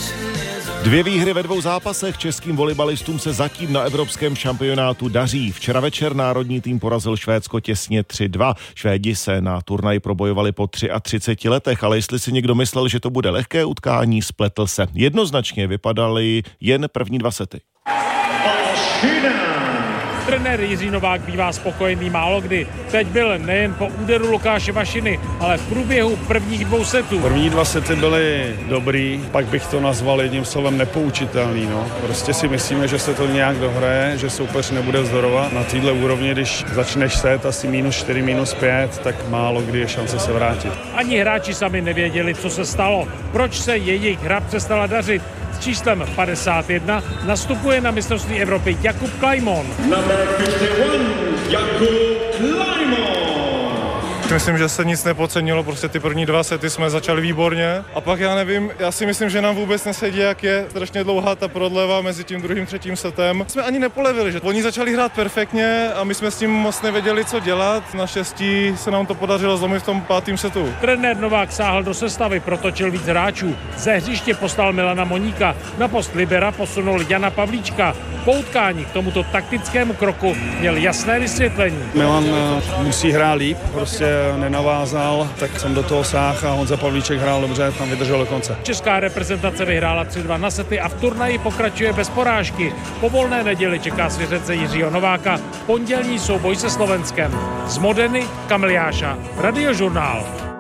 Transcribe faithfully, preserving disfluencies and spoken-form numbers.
Dvě výhry ve dvou zápasech českým volejbalistům se zatím na evropském šampionátu daří. Včera večer národní tým porazil Švédsko těsně tři dva. Švédi se na turnaj probojovali po třiceti třech letech, ale jestli si někdo myslel, že to bude lehké utkání, spletl se. Jednoznačně vypadaly jen první dva sety. Trenér Jiří Novák bývá spokojený málokdy. Teď byl nejen po úderu Lukáše Vašiny, ale v průběhu prvních dvou setů. První dva sety byly dobrý, pak bych to nazval jedním slovem nepoučitelný. No. Prostě si myslíme, že se to nějak dohraje, že soupeř nebude vzdorovat. Na této úrovni, když začneš set asi minus čtyři, minus pět, tak málo kdy je šance se vrátit. Ani hráči sami nevěděli, co se stalo, proč se jejich hra přestala dařit. S číslem padesát jedna nastupuje na mistrovství Evropy Jakub Klajmon. Jakub Klajmon. Myslím, že se nic nepodcenilo, prostě ty první dva sety jsme začali výborně a pak já nevím, já si myslím, že nám vůbec nesedí, jak je strašně dlouhá ta prodleva mezi tím druhým třetím setem. Jsme ani nepolevili, že oni začali hrát perfektně a my jsme s tím moc nevěděli, co dělat. Naštěstí se nám to podařilo zlomit v tom pátém setu. Trenér Novák sáhl do sestavy, protočil víc hráčů. Ze hřiště poslal Milana Moníka, na post libera posunul Jana Pavlíčka. Po utkání k tomuto taktickému kroku měl jasné vysvětlení. Milan musí hrát líp, prostě nenavázal, tak jsem do toho sáhl a Honza Pavlíček hrál dobře, tam vydržel do konce. Česká reprezentace vyhrála tři dva na sety a v turnaji pokračuje bez porážky. Po volné neděli čeká svěřence Jiřího Nováka pondělní souboj se Slovenskem. Z Modeny Kamil Jáša, Radiožurnál.